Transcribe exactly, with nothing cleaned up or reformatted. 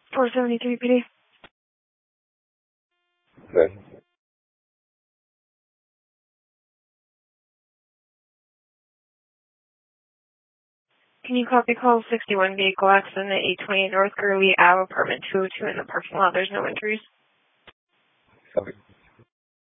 four seventy-three P D. Okay. Can you copy call sixty-one vehicle accident at eight twenty North Gurley Ave, apartment two oh two in the parking lot? There's no injuries. Copy.